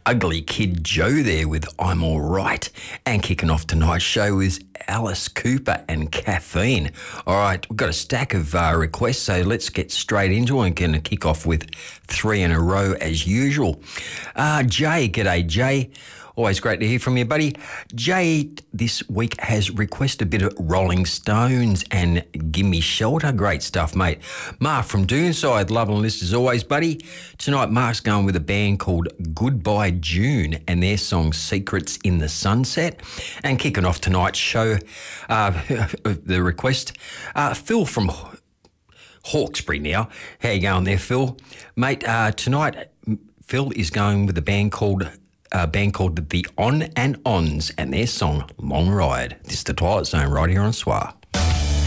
Ugly Kid Joe there with I'm All Right. And kicking off tonight's show is Alice Cooper and Caffeine. All right, we've got a stack of requests, so let's get straight into it. I'm going to kick off with 3 in a row as usual. Jay, g'day Jay. Always great to hear from you, buddy. Jay this week has requested a bit of Rolling Stones and Gimme Shelter. Great stuff, mate. Mark from Doonside, loving the list as always, buddy. Tonight, Mark's going with a band called Goodbye June and their song Secrets in the Sunset. And kicking off tonight's show, the request, Phil from Hawkesbury now. How you going there, Phil? Mate, tonight, Phil is going with a band called the On and Ons and their song Long Ride. This is the Twilight Zone right here on SWR.